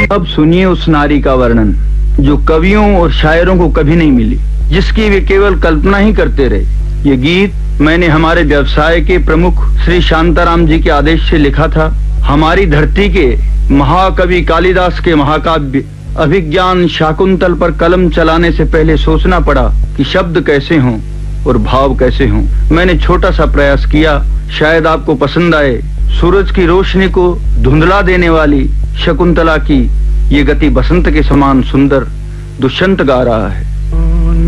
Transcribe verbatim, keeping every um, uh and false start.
अब सुनिए उस नारी का वर्णन जो कवियों और शायरों को कभी नहीं मिली, जिसकी वे केवल कल्पना ही करते रहे। ये गीत मैंने हमारे व्यवसाय के प्रमुख श्री शांताराम जी के आदेश से लिखा था। हमारी धरती के महाकवि कालिदास के महाकाव्य अभिज्ञान शाकुंतल पर कलम चलाने से पहले सोचना पड़ा कि शब्द कैसे हों और भाव कैसे हों। मैंने छोटा सा प्रयास किया, शायद आपको पसंद आए। सूरज की रोशनी को धुंधला देने वाली शकुंतला की ये गति बसंत के समान सुंदर दुष्यंत गा रहा है।